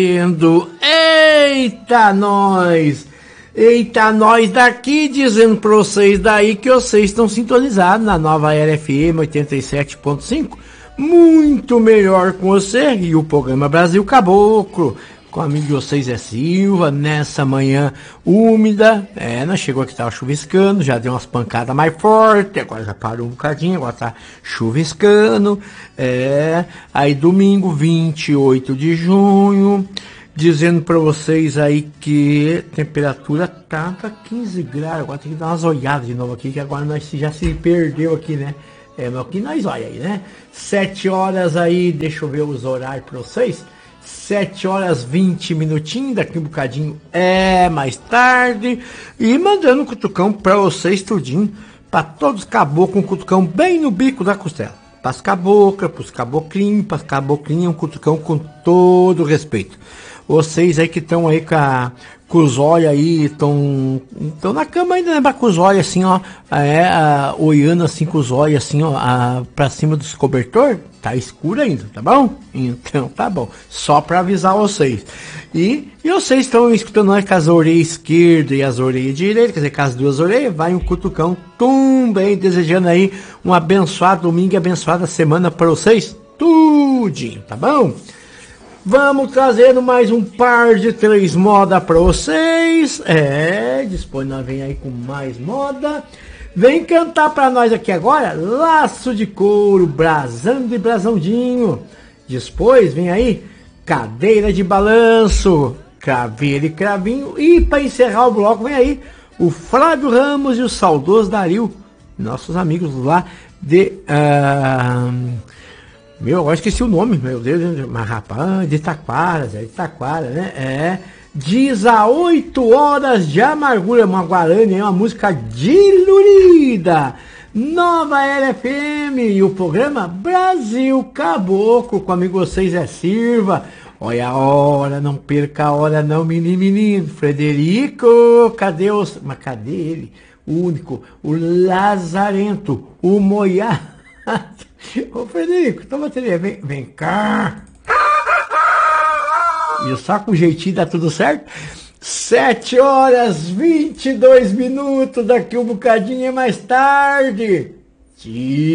Eita nós! Eita nós daqui dizendo pra vocês daí que vocês estão sintonizados na Nova Era FM 87.5, muito melhor com você e o programa Brasil Caboclo, com o amigo de vocês é Silva, nessa manhã úmida, nós chegou aqui, tava chuviscando, já deu umas pancadas mais fortes, agora já parou um bocadinho, agora tá chuviscando, aí domingo 28 de junho, dizendo pra vocês aí que a temperatura tá 15 graus, agora tem que dar umas olhadas de novo aqui, que agora nós já se perdeu aqui, né? Mas aqui nós olha aí, né? 7 horas aí, deixa eu ver os horários pra vocês. 7 horas 20 minutinhos, daqui um bocadinho mais tarde, e mandando um cutucão pra vocês tudinho, pra todos caboclos, um cutucão bem no bico da costela, pras caboclas, pros caboclinhos, um cutucão com todo respeito. Vocês aí que estão aí com os olhos aí, estão na cama ainda, né, com os olhos assim, ó, olhando assim com os olhos assim, ó, pra cima dos cobertor, tá escuro ainda, tá bom? Então tá bom, só pra avisar vocês. E vocês estão escutando nós com as orelhas esquerdas e as orelhas direitas, quer dizer, com as duas orelhas, vai um cutucão, bem, desejando aí um abençoado domingo e abençoada semana pra vocês, tudinho, tá bom? Vamos trazendo mais um par de 3 moda pra vocês. Depois nós vem aí com mais moda. Vem cantar pra nós aqui agora Laço de Couro, Brasando e Brasãodinho. Depois vem aí Cadeira de Balanço, Craveiro e Cravinho. E pra encerrar o bloco vem aí o Flávio Ramos e o saudoso Dario, nossos amigos lá de... eu esqueci o nome, meu Deus, mas rapaz, de Taquara, né? Diz a 8 horas de amargura, uma Guarani, uma música dilurida. Nova Era FM e o programa Brasil Caboclo, com amigo vocês é Silva. Olha a hora, não perca a hora não, menino. Frederico, cadê ele? O único, o Lazarento, o Moiá. Ô Frederico, toma bateria, vem cá. E só com jeitinho dá tudo certo. 7 horas 22 minutos, daqui um bocadinho mais tarde.